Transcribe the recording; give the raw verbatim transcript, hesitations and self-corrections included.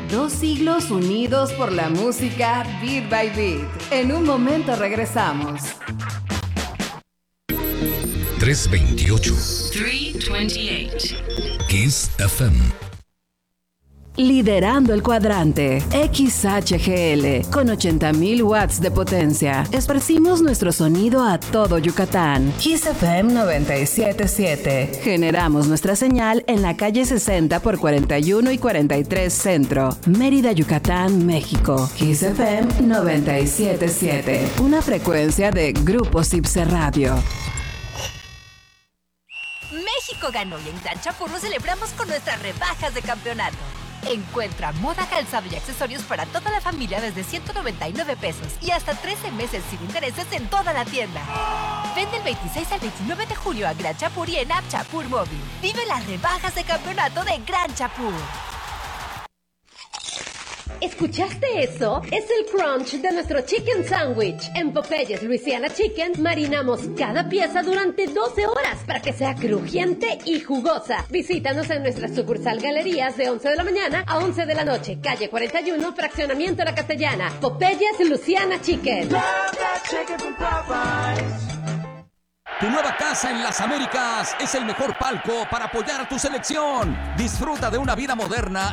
Dos siglos unidos por la música Beat by Beat. En un momento regresamos. trescientos veintiocho. trescientos veintiocho. Kiss F M. Liderando el cuadrante, X H G L, con ochenta mil watts de potencia. Esparcimos nuestro sonido a todo Yucatán. Kiss F M noventa y siete punto siete. Generamos nuestra señal en la calle sesenta por cuarenta y uno y cuarenta y tres Centro, Mérida, Yucatán, México. Kiss F M noventa y siete punto siete. Una frecuencia de Grupo Cipse Radio. México ganó y en Gran Chapur lo celebramos con nuestras rebajas de campeonato. Encuentra moda, calzado y accesorios para toda la familia desde ciento noventa y nueve pesos y hasta trece meses sin intereses en toda la tienda. Ven del veintiséis al veintinueve de julio a Gran Chapur y en App Chapur Móvil. Vive las rebajas de campeonato de Gran Chapur. ¿Escuchaste eso? Es el crunch de nuestro chicken sandwich. En Popeyes Louisiana Chicken marinamos cada pieza durante doce horas para que sea crujiente y jugosa. Visítanos en nuestra sucursal Galerías de once de la mañana a once de la noche, calle cuarenta y uno, Fraccionamiento La Castellana. Popeyes Louisiana Chicken. Tu nueva casa en las Américas es el mejor palco para apoyar a tu selección. Disfruta de una vida moderna